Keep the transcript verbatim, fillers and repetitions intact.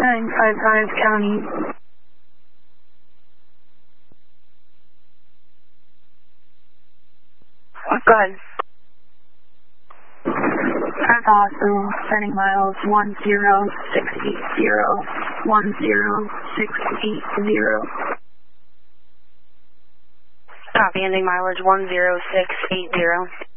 nine five five County. Go ahead. That's awesome. Sending miles one zero six eight zero one zero six eight zero. Copy, ending mileage one zero six eight zero.